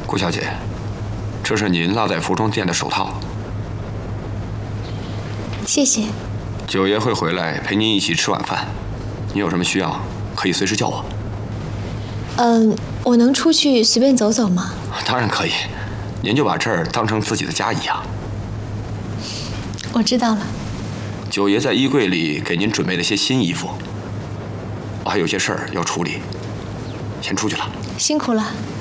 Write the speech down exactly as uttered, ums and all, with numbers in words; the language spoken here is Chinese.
顾小姐，这是您落在服装店的手套。 谢谢。 九爷会回来陪您一起吃晚饭，您有什么需要可以随时叫我。 嗯，我能出去随便走走吗？ 当然可以，您就把这儿当成自己的家一样。 我知道了。 九爷在衣柜里给您准备了些新衣服，我还有些事儿要处理，先出去了。 辛苦了。